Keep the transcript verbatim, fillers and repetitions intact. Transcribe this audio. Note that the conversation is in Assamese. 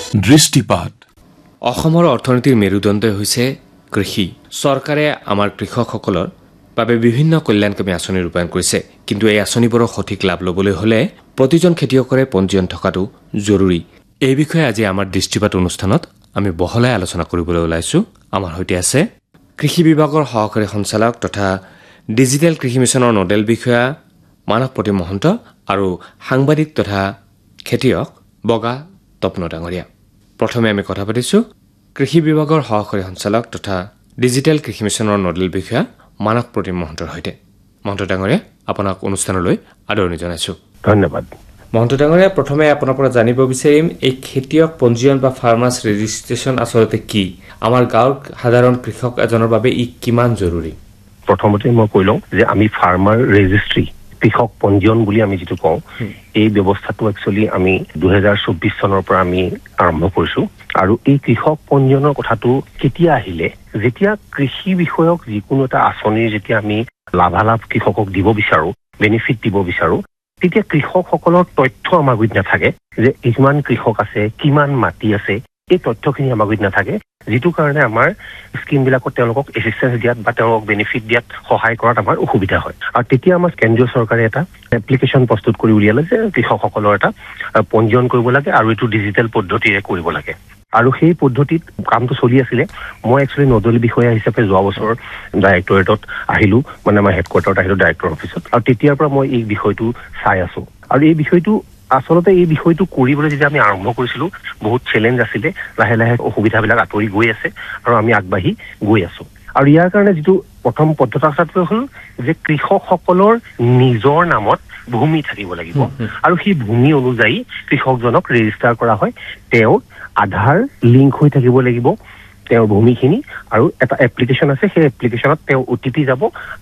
দৃষ্টিপাত অসমৰ অৰ্থনীতিৰ মেৰুদণ্ড হৈছে কৃষি। চৰকাৰে আমাৰ কৃষকসকলৰ বাবে বিভিন্ন কল্যাণকামী আঁচনি ৰূপায়ণ কৰিছে, কিন্তু এই আঁচনিবোৰৰ সঠিক লাভ ল'বলৈ হ'লে প্ৰতিজন খেতিয়কৰে পঞ্জীয়ন থকাটো জৰুৰী। এই বিষয়ে আজি আমাৰ দৃষ্টিপাত অনুষ্ঠানত আমি বহলাই আলোচনা কৰিবলৈ ওলাইছোঁ। আমাৰ সৈতে আছে কৃষি বিভাগৰ সহকাৰী সঞ্চালক তথা ডিজিটেল কৃষি মিছনৰ নডেল বিষয়া মানস প্ৰতীম মহন্ত আৰু সাংবাদিক তথা খেতিয়ক বগা তপন ডাঙৰীয়া। প্ৰথমে আমি কথা পাতিছোঁ কৃষি বিভাগৰ সহকাৰী সঞ্চালক তথা ডিজিটেল কৃষি মিছনৰ নডেল বিষয়া মানস প্ৰতীম মহন্তৰ সৈতে। মহন্ত ডাঙৰীয়া, আপোনাক অনুষ্ঠানলৈ আদৰণি জনাইছোঁ। ধন্যবাদ। মহন্ত ডাঙৰীয়া, প্ৰথমে আপোনাৰ পৰা জানিব বিচাৰিম এই খেতিয়ক পঞ্জীয়ন বা ফাৰ্মাৰ্ছ ৰেজিষ্ট্ৰেশ্যন আচলতে কি? আমাৰ গাঁৱৰ সাধাৰণ কৃষক এজনৰ বাবে ই কিমান জৰুৰী? প্ৰথমতে মই কৈ লওঁ যে আমি ফাৰ্মাৰ ৰেজিষ্ট্ৰি কৃষক পঞ্জীয়ন বুলি আমি যিটো কওঁ, এই ব্যৱস্থাটো একচুৱেলি আমি দুহেজাৰ চৌব্বিছ চনৰ পৰা আমি আৰম্ভ কৰিছো। আৰু এই কৃষক পঞ্জীয়নৰ কথাটো কেতিয়া আহিলে, যেতিয়া কৃষি বিষয়ক যিকোনো এটা আঁচনিৰ যেতিয়া আমি লাভালাভ কৃষকক দিব বিচাৰো, বেনিফিট দিব বিচাৰো, তেতিয়া কৃষকসকলৰ তথ্য আমাৰ গুৰিত নাথাকে যে কিমান কৃষক আছে, কিমান মাটি আছে, এই তথ্যখিনি আমাৰ গুৰিত নাথাকে, যিটো কাৰণে আমাৰ স্কিমবিলাকত তেওঁলোকক এচিষ্টেঞ্চ দিয়াত বা তেওঁলোকক বেনিফিট দিয়াত সহায় কৰাত আমাৰ অসুবিধা হয়। আৰু তেতিয়া আমাৰ কেন্দ্ৰীয় চৰকাৰে এটা এপ্লিকেশ্যন প্ৰস্তুত কৰি উলিয়ালে যে কৃষকসকলৰ এটা পঞ্জীয়ন কৰিব লাগে আৰু এইটো ডিজিটেল পদ্ধতিৰে কৰিব লাগে। আৰু সেই পদ্ধতিত কামটো চলি আছিলে। মই একচুৱেলি নডেল বিষয়া হিচাপে যোৱা বছৰ ডাইৰেক্টৰেটত আহিলো, মানে আমাৰ হেডকোৱাৰ্টাৰত আহিলো ডাইৰেক্টৰ অফিচত, আৰু তেতিয়াৰ পৰা মই এই বিষয়টো চাই আছো। আৰু এই বিষয়টো আচলতে এই বিষয়টো কৰিবলৈ যেতিয়া আমি আৰম্ভ কৰিছিলো, বহুত চেলেঞ্জ আছিলে। লাহে লাহে অসুবিধাবিলাক আঁতৰি গৈ আছে আৰু আমি আগবাঢ়ি গৈ আছো। আৰু ইয়াৰ কাৰণে যিটো প্ৰথম পদ্ধতি হ'ল যে কৃষকসকলৰ নিজৰ নামত ভূমি থাকিব লাগিব, আৰু সেই ভূমি অনুযায়ী কৃষকজনক ৰেজিষ্টাৰ কৰা হয়। তেওঁৰ আধাৰ লিংক হৈ থাকিব লাগিব তেওঁৰ ভূমিখিনি, আৰু এটা এপ্লিকেশ্যন আছে, সেই এপ্লিকেশ্যনত তেওঁ অ' টি পি যাব